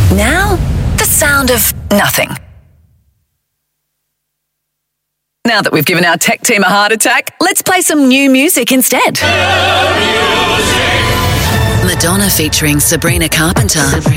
Now, the sound of nothing. Now that we've given our tech team a heart attack, let's play some new music instead. Madonna featuring Sabrina Carpenter.